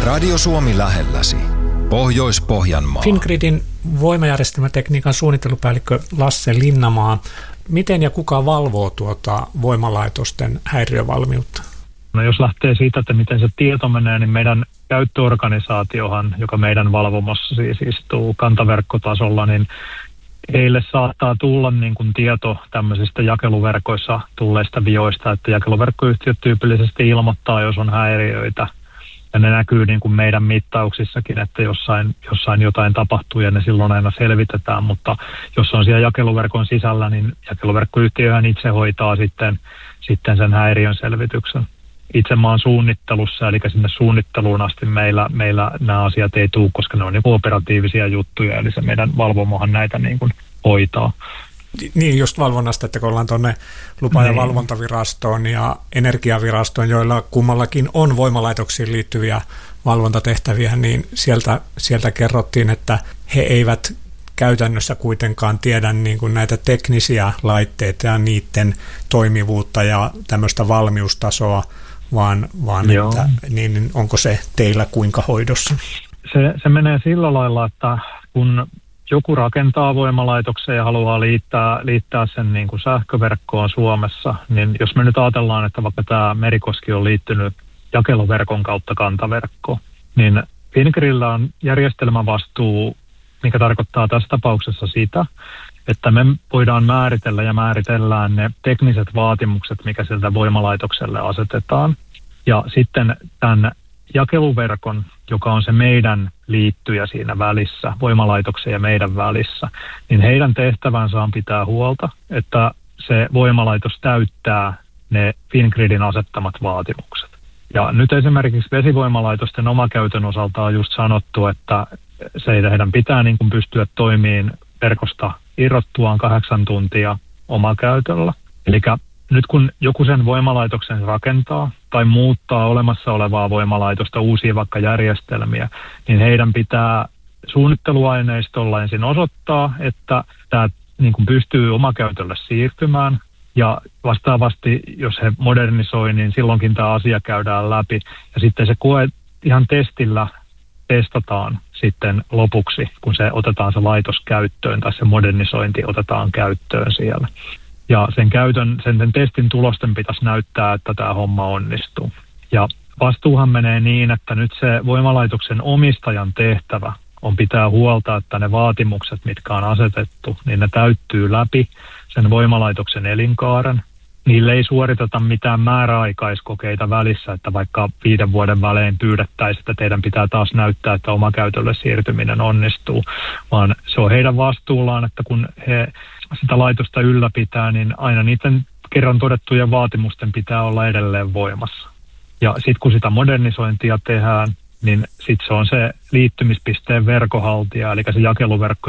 Radio Suomi lähelläsi. Pohjois-Pohjanmaa. Fingridin voimajärjestelmätekniikan suunnittelupäällikkö Lasse Linnamaa. Miten ja kuka valvoo tuota voimalaitosten häiriövalmiutta? No jos lähtee siitä, että miten se tieto menee, niin meidän käyttöorganisaatiohan, joka meidän valvomassa siis istuu kantaverkkotasolla, niin heille saattaa tulla niin kuin tieto tämmöisistä jakeluverkoissa tulleista vioista, että jakeluverkkoyhtiöt tyypillisesti ilmoittaa, jos on häiriöitä. Ja ne näkyy niin kuin meidän mittauksissakin, että jossain jotain tapahtuu ja ne silloin aina selvitetään, mutta jos on siellä jakeluverkon sisällä, niin jakeluverkkoyhtiöhän itse hoitaa sitten sen häiriön selvityksen. Itse mä oon suunnittelussa, eli sinne suunnitteluun asti meillä nämä asiat ei tule, koska ne on niin kuin operatiivisia juttuja, eli se meidän valvomohan näitä niin kuin hoitaa. Niin, just valvonnasta, että kun ollaan tuonne lupa- ja valvontavirastoon ja energiavirastoon, joilla kummallakin on voimalaitoksiin liittyviä valvontatehtäviä, niin sieltä kerrottiin, että he eivät käytännössä kuitenkaan tiedä niin kuin näitä teknisiä laitteita ja niiden toimivuutta ja tämmöistä valmiustasoa, vaan että, niin onko se teillä kuinka hoidossa? Se menee sillä lailla, että kun joku rakentaa voimalaitoksen ja haluaa liittää sen niin kuin sähköverkkoon Suomessa, niin jos me nyt ajatellaan, että vaikka tämä Merikoski on liittynyt jakeluverkon kautta kantaverkkoon, niin Fingridillä on järjestelmävastuu, mikä tarkoittaa tässä tapauksessa sitä, että me voidaan määritellä ja määritellään ne tekniset vaatimukset, mikä sieltä voimalaitokselle asetetaan. Ja sitten tämän jakeluverkon, joka on se meidän liittyjä siinä välissä, voimalaitoksen ja meidän välissä, niin heidän tehtävänsä on pitää huolta, että se voimalaitos täyttää ne Fingridin asettamat vaatimukset. Ja nyt esimerkiksi vesivoimalaitosten omakäytön osalta on just sanottu, että heidän pitää niin kuin pystyä toimimaan verkosta irrottuaan 8 tuntia omakäytöllä. Eli nyt kun joku sen voimalaitoksen rakentaa tai muuttaa olemassa olevaa voimalaitosta uusia vaikka järjestelmiä, niin heidän pitää suunnitteluaineistolla ensin osoittaa, että tämä niin kuin pystyy omakäytölle siirtymään. Ja vastaavasti, jos he modernisoi, niin silloinkin tämä asia käydään läpi. Ja sitten se koe ihan testillä testataan sitten lopuksi, kun se otetaan se laitos käyttöön tai se modernisointi otetaan käyttöön siellä. Ja sen testin tulosten pitäisi näyttää, että tämä homma onnistuu. Ja vastuuhan menee niin, että nyt se voimalaitoksen omistajan tehtävä on pitää huolta, että ne vaatimukset, mitkä on asetettu, niin ne täyttyy läpi sen voimalaitoksen elinkaaren. Niille ei suoriteta mitään määräaikaiskokeita välissä, että vaikka 5 vuoden välein pyydettäisiin, että teidän pitää taas näyttää, että omakäytölle siirtyminen onnistuu, vaan se on heidän vastuullaan, että kun he sitä laitosta ylläpitää, niin aina niiden kerran todettujen vaatimusten pitää olla edelleen voimassa. Ja sitten kun sitä modernisointia tehdään, niin sitten se on se liittymispisteen verkohaltija, eli se jakeluverkko,